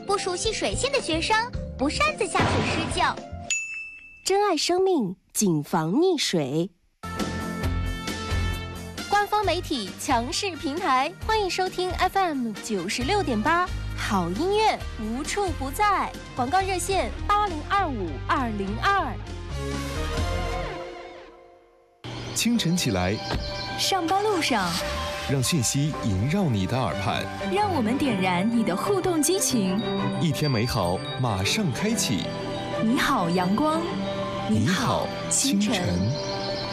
不熟悉水性的学生不擅自下水施救。 珍爱生命，谨防溺水。官方媒体强势平台，欢迎收听 FM 96.8，好音乐无处不在。广告热线8025-202。 清晨起来， 上班路上， 让讯息萦绕你的耳畔， 让我们点燃你的互动激情。 一天美好马上开启。 你好，阳光。 你好，清晨。